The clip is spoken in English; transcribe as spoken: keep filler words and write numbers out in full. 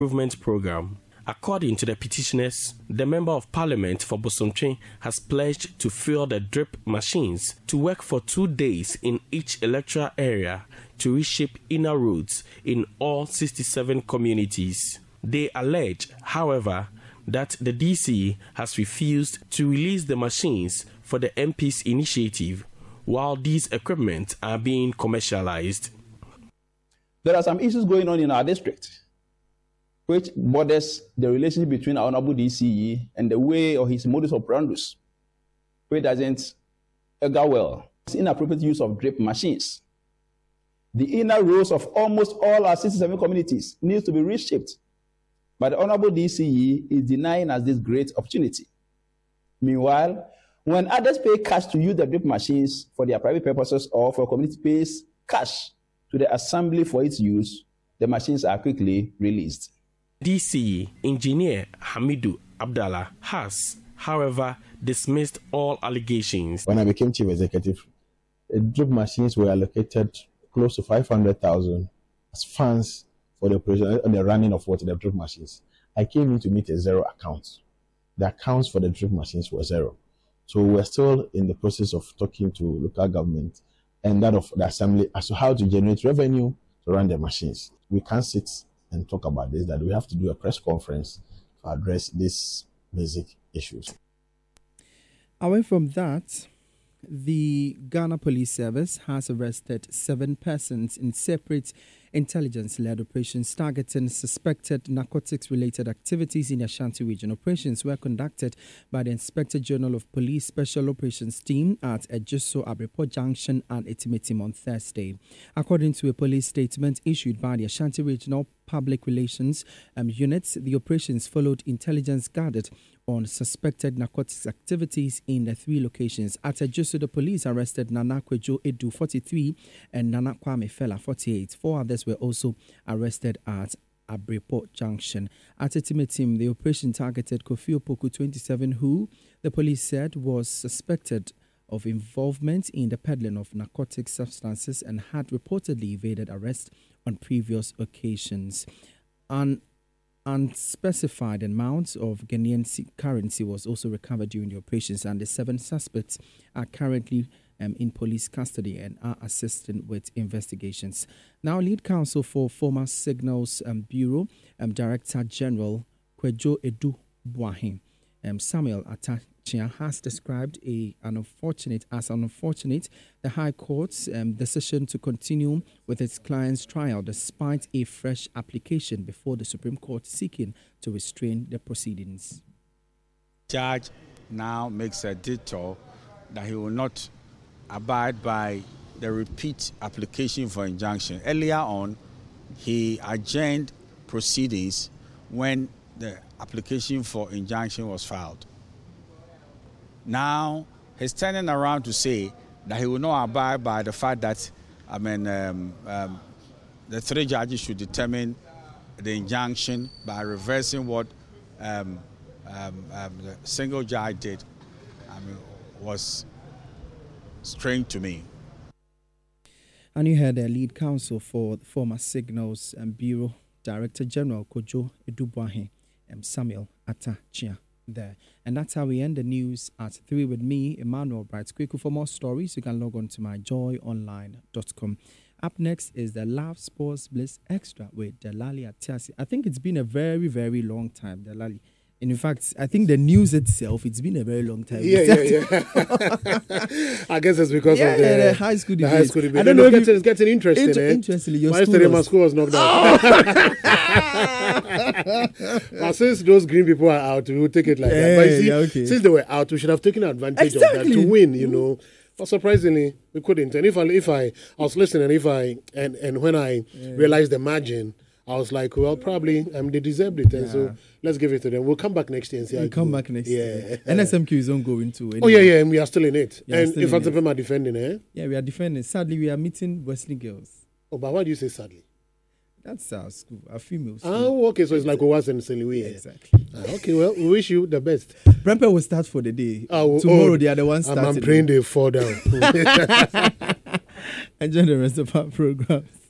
improvement program. According to the petitioners, the Member of Parliament for Bosomtwe has pledged to fill the drip machines to work for two days in each electoral area to reshape inner roads in all sixty-seven communities. They allege, however, that the D C has refused to release the machines for the M P's initiative while these equipment are being commercialized. There are some issues going on in our district which borders the relationship between our honorable D C E and the way or his modus operandus, which doesn't go well. It's inappropriate use of drip machines. The inner roads of almost all our sixty-seven communities needs to be reshaped, but the honorable D C E is denying us this great opportunity. Meanwhile, when others pay cash to use the drip machines for their private purposes or for community pays cash to the assembly for its use, the machines are quickly released. D C E Engineer Hamidu Abdallah has, however, dismissed all allegations. When I became chief executive, the drip machines were allocated close to five hundred thousand as funds for the operation and the running of what the drip machines. I came in to meet a zero account. The accounts for the drip machines were zero. So we're still in the process of talking to local government and that of the assembly as to how to generate revenue to run the machines. We can't sit and talk about this, that we have to do a press conference to address these basic issues. Away from that, the Ghana Police Service has arrested seven persons in separate intelligence-led operations targeting suspected narcotics-related activities in Ashanti region. Operations were conducted by the Inspector General of Police Special Operations Team at Ejiso Abreport Junction and Etimetim on Thursday. According to a police statement issued by the Ashanti Regional Public Relations um, Units, the operations followed intelligence gathered on suspected narcotics activities in the three locations. At Ejiso, the police arrested Nana Kwejo Edu, forty-three, and Nana Kwame Fela, forty-eight. Four others were also arrested at Abreport Junction. At Etimetim, the operation targeted Kofi Opoku, twenty-seven, who the police said was suspected of involvement in the peddling of narcotic substances and had reportedly evaded arrest on previous occasions. An unspecified amount of Ghanaian currency was also recovered during the operations, and the seven suspects are currently um, in police custody and are assisting with investigations. Now, lead counsel for former Signals um, Bureau um, Director General Kwejo Edu Boahen, um, Samuel Attah Chia, has described a, an unfortunate as unfortunate the High Court's um, decision to continue with its client's trial despite a fresh application before the Supreme Court seeking to restrain the proceedings. Judge now makes a detour that he will not abide by the repeat application for injunction. Earlier on, he adjourned proceedings when the application for injunction was filed. Now, he's turning around to say that he will not abide by the fact that, I mean, um, um, the three judges should determine the injunction by reversing what um, um, um, the single judge did. I mean, was strange to me. And you heard the lead counsel for the former Signals and Bureau Director General Kwejo Edu Boahen, um, Samuel Attah Chia. There. And that's how we end the news at three with me, Emmanuel Bright. Quick, for more stories, you can log on to my joy online dot com. Up next is the Love Sports Bliss Extra with Delali Atiasi. I think it's been a very, very long time, Delali. And in fact, I think the news itself, it's been a very long time. Yeah, yeah, yeah. I guess it's because yeah, of the, yeah, the high school debate. The high school debate. I don't know if it's, you, getting, it's getting interesting. Inter- eh? Interestingly, your my school, my school was knocked out. Oh! But since those green people are out, we will take it like yeah, that. But you see, yeah, okay. since they were out, we should have taken advantage exactly. of that to win, you know. But surprisingly, we couldn't. And if I, if I, I was listening, if I, and, and when I yeah. realized the margin, I was like, well, probably um, they deserved it. And yeah. so let's give it to them. We'll come back next year and see how we'll it come goes. back next yeah. year. N S M Q is ongoing too. Anyway. Oh, yeah, yeah, and we are still in it. Yeah, and if Antipem are defending, eh? Yeah, we are defending. Sadly, we are meeting Wesley girls. Oh, but why do you say sadly? That's our school, our female school. Oh, okay, so it's like Owas and Seliwe. Exactly. Ah, okay, well, we wish you the best. Brempe will start for the day. Oh, Tomorrow oh, they are the ones starting. I'm praying they fall down. Enjoy the rest of our program.